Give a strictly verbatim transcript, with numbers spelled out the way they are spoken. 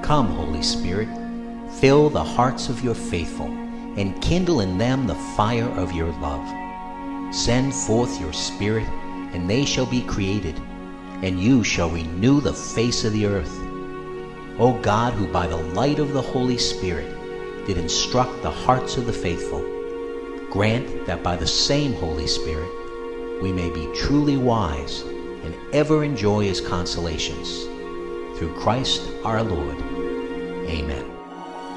Come, Holy Spirit, fill the hearts of your faithful, and kindle in them the fire of your love. Send forth your Spirit, and they shall be created, and you shall renew the face of the earth. O God, who by the light of the Holy Spirit did instruct the hearts of the faithful, grant that by the same Holy Spirit we may be truly wise and ever enjoy his consolations. Through Christ our Lord. Amen.